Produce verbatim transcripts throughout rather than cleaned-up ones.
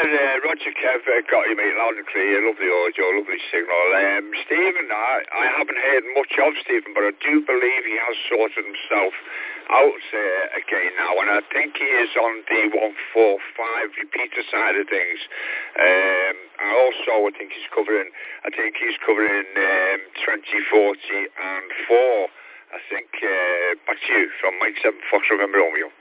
uh, Roger Kev, uh, got you, mate, loud and clear, lovely audio, lovely signal. Um, Stephen, I, I haven't heard much of Stephen, but I do believe he has sorted himself out uh, again now, and I think he is on the one forty-five repeater side of things. Um, and also, I think he's covering, I think he's covering um, twenty, forty, and four. I think, uh, back to you from Mike seven Fox November Romeo.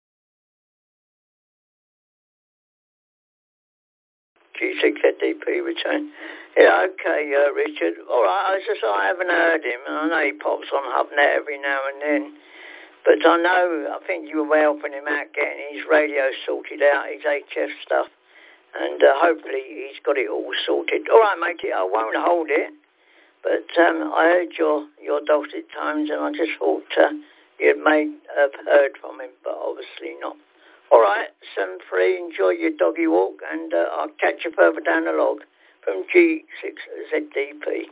G six Z D P return. Yeah, okay, uh, Richard. All right, as I say, I haven't heard him, and I know he pops on HubNet every now and then. But I know, I think you were helping him out getting his radio sorted out, his H F stuff. And uh, hopefully he's got it all sorted. All right, matey, I won't hold it. But um, I heard your, your dulcet tones, and I just thought uh, you may have heard from him, but obviously not. All right, seven three, enjoy your doggy walk, and uh, I'll catch you further down the log from G six Z D P.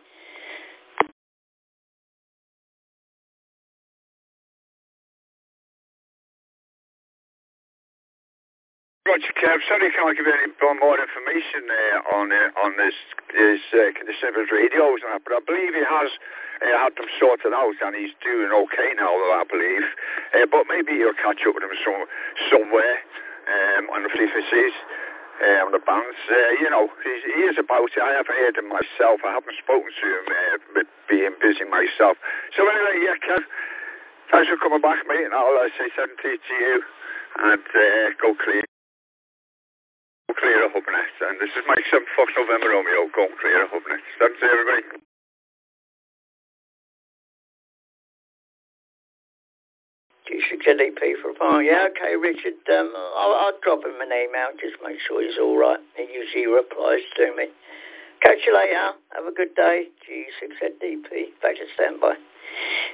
Roger Kev, sorry I can't give you any more information uh, on uh, on this, this uh, condition of his radios, and that, but I believe he has uh, had them sorted out, and he's doing okay now, I believe. Uh, but maybe you'll catch up with him some, somewhere um, on the frequencies, uh, on the bands. Uh, you know, he's, he is about it. I haven't heard him myself. I haven't spoken to him, uh, but being busy myself. So anyway, yeah, Kev, thanks for coming back, mate, and I'll uh, say seventy to you, and uh, go clear. Clear a HubNet, and this is Mike seven Fox November Romeo, go clear a HubNet. Thanks to everybody. G six Z D P for a phone. Yeah, okay, Richard. Um, I'll, I'll drop him an email, just make sure he's all right. He usually replies to me. Catch you later. Have a good day. G six Z D P. Back to standby.